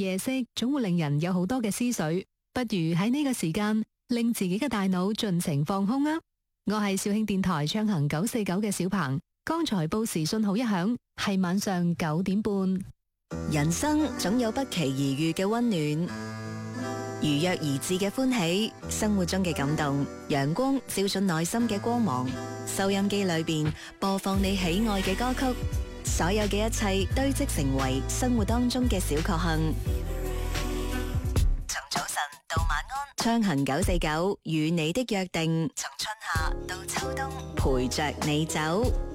夜色總會令人有好多嘅思緒，不如喺呢個時間令自己嘅大腦盡情放空啊！我係肇慶電台暢行949嘅小鵬，剛才報時信號一響，係晚上9點半。 人生總有不期而遇嘅溫暖，如約而至嘅歡喜，生活中嘅感動，陽光照進內心嘅光芒。收音機裏邊播放你喜愛嘅歌曲，所有嘅一切堆積成為生活當中嘅小確幸。從早晨到晚安，暢行949與你的約定，從春夏到秋冬，陪着你走。